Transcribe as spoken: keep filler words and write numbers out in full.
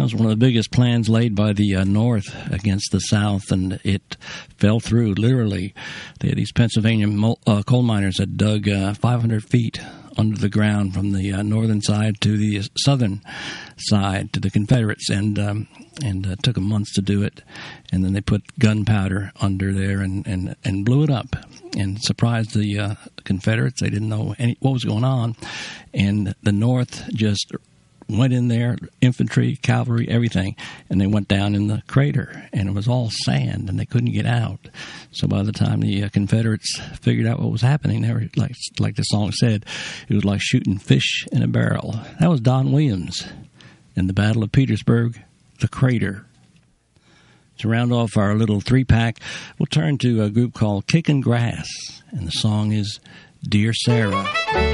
That was one of the biggest plans laid by the uh, North against the South, and it fell through, literally. They had these Pennsylvania mo- uh, coal miners that dug uh, five hundred feet under the ground from the uh, northern side to the southern side to the Confederates, and um, and uh, took them months to do it. And then they put gunpowder under there and, and, and blew it up and surprised the uh, Confederates. They didn't know any, what was going on. And the North just went in there, infantry, cavalry, everything, and they went down in the crater, and it was all sand, and they couldn't get out. So by the time the uh, Confederates figured out what was happening, they were like, like the song said, it was like shooting fish in a barrel. That was Don Williams in the Battle of Petersburg, The Crater. To round off our little three-pack, we'll turn to a group called Kickin' Grass, and the song is Dear Sarah.